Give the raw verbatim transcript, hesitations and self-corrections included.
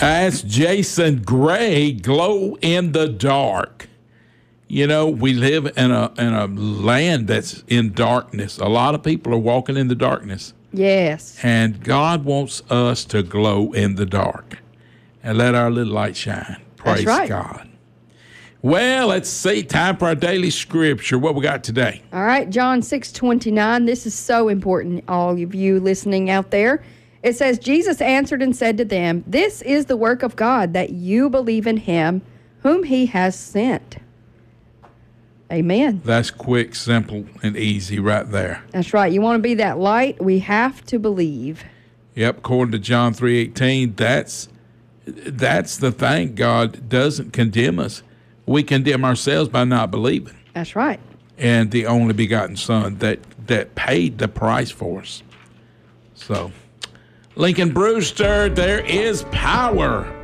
As Jason Gray, glow in the dark. You know, we live in a in a land that's in darkness. A lot of people are walking in the darkness. Yes. And God wants us to glow in the dark and let our little light shine. Praise That's right. God. Well, let's see. Time for our daily scripture. What we got today? All right, John six twenty-nine. This is so important, all of you listening out there. It says, Jesus answered and said to them, "This is the work of God, that you believe in him whom he has sent." Amen. That's quick, simple, and easy right there. That's right. You want to be that light? We have to believe. Yep, according to John three eighteen, that's that's the thing. God doesn't condemn us. We condemn ourselves by not believing. That's right. And the only begotten Son that, that paid the price for us. So, Lincoln Brewster, there is power